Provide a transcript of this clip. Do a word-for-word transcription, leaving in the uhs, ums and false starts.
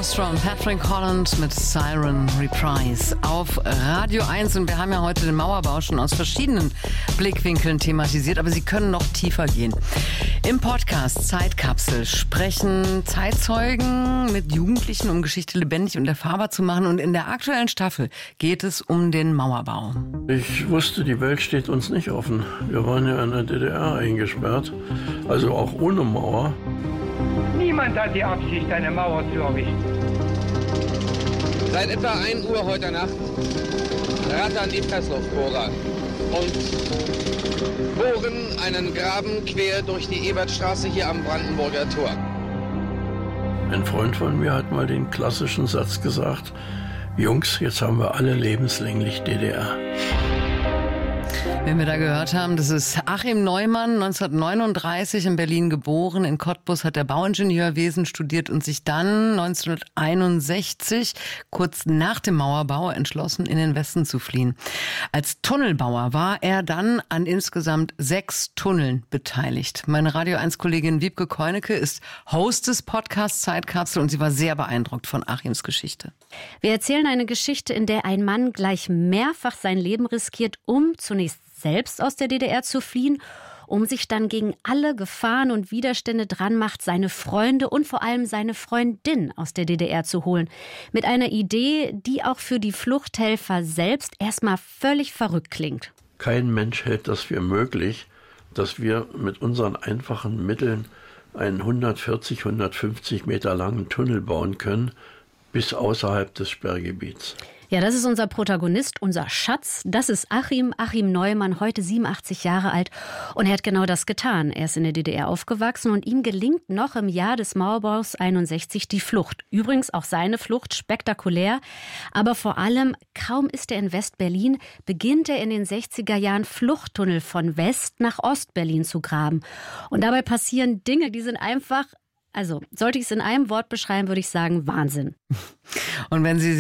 Armstrong, Patrick Holland mit Siren Reprise auf Radio eins. Und wir haben ja heute den Mauerbau schon aus verschiedenen Blickwinkeln thematisiert, aber Sie können noch tiefer gehen. Im Podcast Zeitkapsel sprechen Zeitzeugen mit Jugendlichen, um Geschichte lebendig und erfahrbar zu machen. Und in der aktuellen Staffel geht es um den Mauerbau. Ich wusste, die Welt steht uns nicht offen. Wir waren ja in der D D R eingesperrt, also auch ohne Mauer. Niemand hat die Absicht, eine Mauer zu errichten. Seit etwa ein Uhr heute Nacht rattern die Pressluftbohrer und bohren einen Graben quer durch die Ebertstraße hier am Brandenburger Tor. Ein Freund von mir hat mal den klassischen Satz gesagt: Jungs, jetzt haben wir alle lebenslänglich D D R. Wen wir da gehört haben, das ist Achim Neumann, neunzehnhundertneununddreißig in Berlin geboren. In Cottbus hat er Bauingenieurwesen studiert und sich dann neunzehnhunderteinundsechzig, kurz nach dem Mauerbau, entschlossen, in den Westen zu fliehen. Als Tunnelbauer war er dann an insgesamt sechs Tunneln beteiligt. Meine Radio eins Kollegin Wiebke Keunecke ist Host des Podcasts Zeitkapsel und sie war sehr beeindruckt von Achims Geschichte. Wir erzählen eine Geschichte, in der ein Mann gleich mehrfach sein Leben riskiert, um zunächst selbst aus der D D R zu fliehen, um sich dann gegen alle Gefahren und Widerstände dran macht, seine Freunde und vor allem seine Freundin aus der D D R zu holen. Mit einer Idee, die auch für die Fluchthelfer selbst erstmal völlig verrückt klingt. Kein Mensch hält das für möglich, dass wir mit unseren einfachen Mitteln einen hundertvierzig, hundertfünfzig Meter langen Tunnel bauen können, bis außerhalb des Sperrgebiets. Ja, das ist unser Protagonist, unser Schatz. Das ist Achim, Achim Neumann, heute siebenundachtzig Jahre alt. Und er hat genau das getan. Er ist in der D D R aufgewachsen und ihm gelingt noch im Jahr des Mauerbaus einundsechzig die Flucht. Übrigens auch seine Flucht spektakulär. Aber vor allem, kaum ist er in West-Berlin, beginnt er in den sechziger Jahren Fluchttunnel von West nach Ost-Berlin zu graben. Und dabei passieren Dinge, die sind einfach... Also, sollte ich es in einem Wort beschreiben, würde ich sagen, Wahnsinn. Und wenn Sie